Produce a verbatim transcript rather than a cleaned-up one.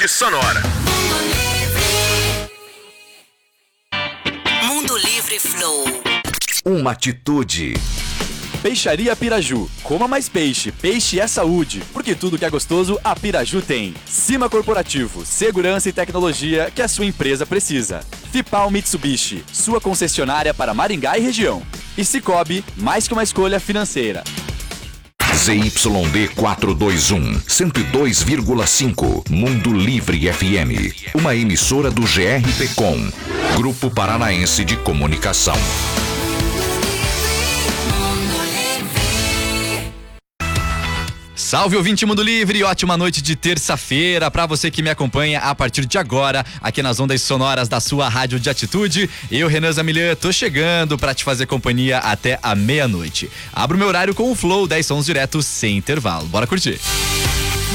Sonora. Mundo Livre Flow. Uma atitude. Peixaria Piraju. Coma mais peixe. Peixe é saúde. Porque tudo que é gostoso, a Piraju tem. Cima Corporativo. Segurança e tecnologia que a sua empresa precisa. Fipal Mitsubishi. Sua concessionária para Maringá e região. E Cicobi, mais que uma escolha financeira. Z Y D quatrocentos e vinte e um, cento e dois vírgula cinco, Mundo Livre F M. Uma emissora do G R P Com, Grupo Paranaense de Comunicação. Salve, ouvinte Mundo Livre, ótima noite de terça-feira para você que me acompanha a partir de agora aqui nas ondas sonoras da sua rádio de atitude. Eu, Renan Zamilian, tô chegando para te fazer companhia até a meia-noite. Abro meu horário com o Flow, dez sons diretos sem intervalo. Bora curtir.